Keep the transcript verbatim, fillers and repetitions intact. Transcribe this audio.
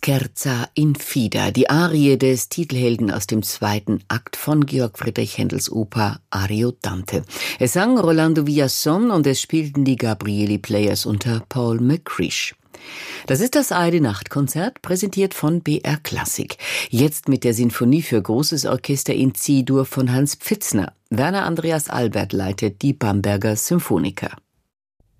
Scherza infida, die Arie des Titelhelden aus dem zweiten Akt von Georg Friedrich Händels Oper Ariodante. Es sang Rolando Villazón und es spielten die Gabrieli Players unter Paul McCrish. Das ist das A R D-Nachtkonzert, präsentiert von B R Klassik. Jetzt mit der Sinfonie für großes Orchester in C-Dur von Hans Pfitzner. Werner Andreas Albert leitet die Bamberger Symphoniker.